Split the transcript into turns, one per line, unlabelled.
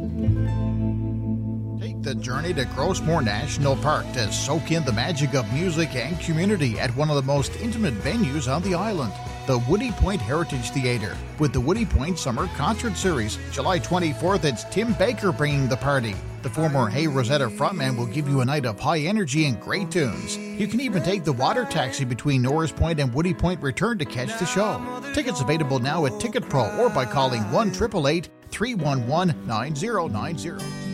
Take the journey to Grossmore National Park to soak in the magic of music and community at one of the most intimate venues on the island, the Woody Point Heritage Theatre, with the Woody Point Summer Concert Series. July 24th, it's Tim Baker bringing the party. The former Hey Rosetta frontman will give you a night of high energy and great tunes. You can even take the water taxi between Norris Point and Woody Point Return to catch the show. Tickets available now at Ticket Pro or by calling 1-888-311-9090.